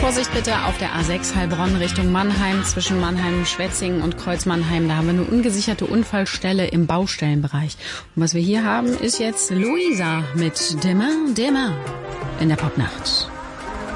Vorsicht bitte auf der A6 Heilbronn Richtung Mannheim, zwischen Mannheim, Schwetzingen und Kreuz-Mannheim. Da haben wir eine ungesicherte Unfallstelle im Baustellenbereich. Und was wir hier haben, ist jetzt Luisa mit Demain, Demain in der Popnacht.